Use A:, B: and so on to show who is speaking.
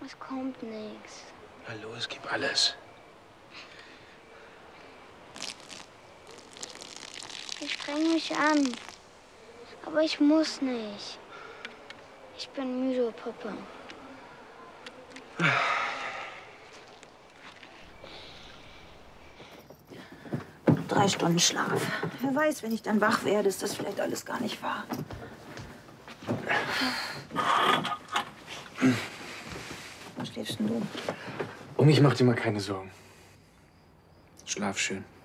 A: Es kommt nichts.
B: Na los, gib alles.
A: Ich streng mich an. Aber ich muss nicht. Ich bin müde, Papa.
C: 3 Stunden Schlaf. Wer weiß, wenn ich dann wach werde, ist das vielleicht alles gar nicht wahr. Wo schläfst denn du?
B: Um mich macht dir mal keine Sorgen. Schlaf schön.